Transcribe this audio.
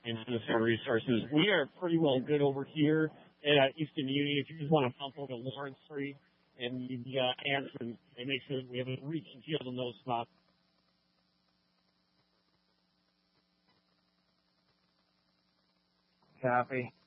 and Minnesota Resources. We are pretty well good over here at Easton Union. If you just want to pump over to Lawrence Street and the Ansman, they make sure that we have a reaching field in those spots. Copy.